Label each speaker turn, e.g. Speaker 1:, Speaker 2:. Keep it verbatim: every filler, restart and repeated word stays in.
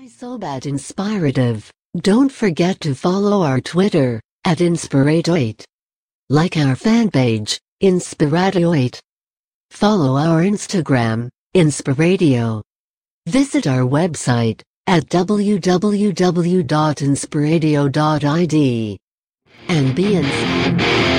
Speaker 1: Why so bad inspirative? Don't forget to follow our Twitter, at Inspiradoit. Like our fan page, Inspiradoit. Follow our Instagram, Inspiradio. Visit our website, at w w w dot inspiradio dot i d. And be inspired.